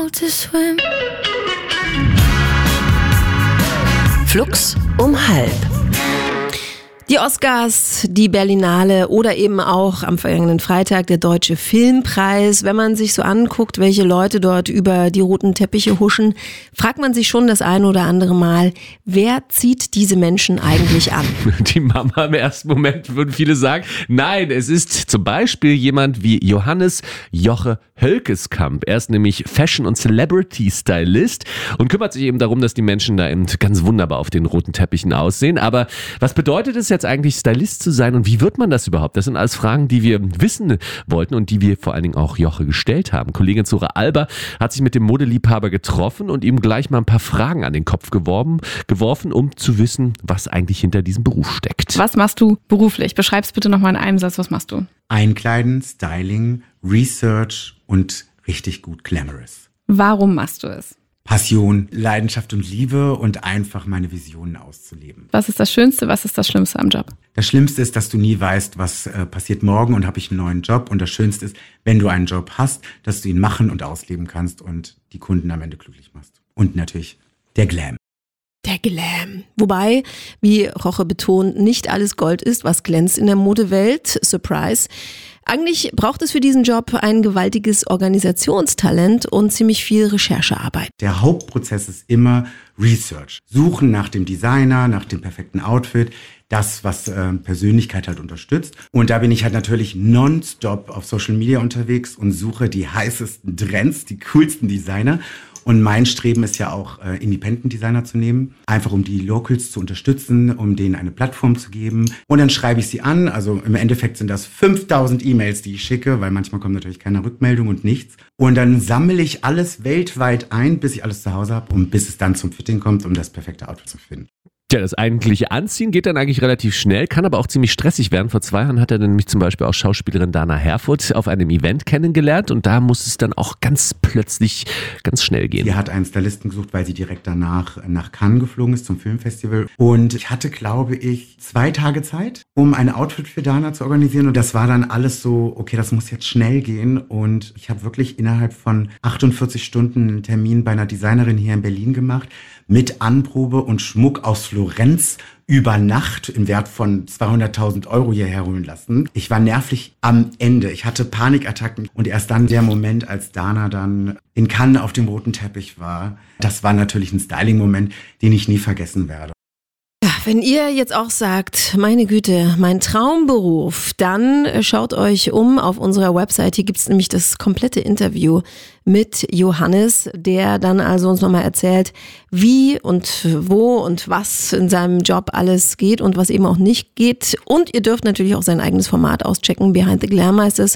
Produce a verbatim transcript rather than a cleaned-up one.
Flux um halb. Die Oscars, die Berlinale oder eben auch am vergangenen Freitag der Deutsche Filmpreis. Wenn man sich so anguckt, welche Leute dort über die roten Teppiche huschen, fragt man sich schon das eine oder andere Mal, wer zieht diese Menschen eigentlich an? Die Mama im ersten Moment, würden viele sagen. Nein, es ist zum Beispiel jemand wie Johannes Joche Hölkeskamp. Er ist nämlich Fashion- und Celebrity-Stylist und kümmert sich eben darum, dass die Menschen da eben ganz wunderbar auf den roten Teppichen aussehen. Aber was bedeutet es jetzt eigentlich, Stylist zu sein und wie wird man das überhaupt? Das sind alles Fragen, die wir wissen wollten und die wir vor allen Dingen auch Joche gestellt haben. Kollegin Zora Alber hat sich mit dem Modeliebhaber getroffen und ihm gleich mal ein paar Fragen an den Kopf geworfen, geworfen, um zu wissen, was eigentlich hinter diesem Beruf steckt. Was machst du beruflich? Beschreib's bitte nochmal in einem Satz, was machst du? Einkleiden, Styling, Research und richtig gut glamorous. Warum machst du es? Passion, Leidenschaft und Liebe und einfach meine Visionen auszuleben. Was ist das Schönste, was ist das Schlimmste am Job? Das Schlimmste ist, dass du nie weißt, was äh, passiert morgen und habe ich einen neuen Job. Und das Schönste ist, wenn du einen Job hast, dass du ihn machen und ausleben kannst und die Kunden am Ende glücklich machst. Und natürlich der Glam. Der Glam. Wobei, wie Joche betont, nicht alles Gold ist, was glänzt in der Modewelt. Surprise. Eigentlich braucht es für diesen Job ein gewaltiges Organisationstalent und ziemlich viel Recherchearbeit. Der Hauptprozess ist immer Research. Suchen nach dem Designer, nach dem perfekten Outfit, das, was äh, Persönlichkeit halt unterstützt. Und da bin ich halt natürlich nonstop auf Social Media unterwegs und suche die heißesten Trends, die coolsten Designer. Und mein Streben ist ja auch, äh, Independent Designer zu nehmen, einfach um die Locals zu unterstützen, um denen eine Plattform zu geben. Und dann schreibe ich sie an, also im Endeffekt sind das fünftausend E-Mails, die ich schicke, weil manchmal kommt natürlich keine Rückmeldung und nichts. Und dann sammle ich alles weltweit ein, bis ich alles zu Hause habe und bis es dann zum Fitting kommt, um das perfekte Outfit zu finden. Ja, das eigentliche Anziehen geht dann eigentlich relativ schnell, kann aber auch ziemlich stressig werden. Vor zwei Jahren hat er nämlich zum Beispiel auch Schauspielerin Dana Herfurth auf einem Event kennengelernt und da muss es dann auch ganz plötzlich ganz schnell gehen. Sie hat einen Stylisten gesucht, weil sie direkt danach nach Cannes geflogen ist zum Filmfestival und ich hatte, glaube ich, zwei Tage Zeit, um ein Outfit für Dana zu organisieren und das war dann alles so, okay, das muss jetzt schnell gehen und ich habe wirklich innerhalb von achtundvierzig Stunden einen Termin bei einer Designerin hier in Berlin gemacht, mit Anprobe und Schmuck aus Florenz über Nacht im Wert von zweihunderttausend Euro hierher holen lassen. Ich war nervlich am Ende. Ich hatte Panikattacken und erst dann der Moment, als Dana dann in Cannes auf dem roten Teppich war, das war natürlich ein Styling-Moment, den ich nie vergessen werde. Wenn ihr jetzt auch sagt, meine Güte, mein Traumberuf, dann schaut euch um auf unserer Website. Hier gibt es nämlich das komplette Interview mit Johannes, der dann also uns nochmal erzählt, wie und wo und was in seinem Job alles geht und was eben auch nicht geht. Und ihr dürft natürlich auch sein eigenes Format auschecken. Behind the Glam heißt es.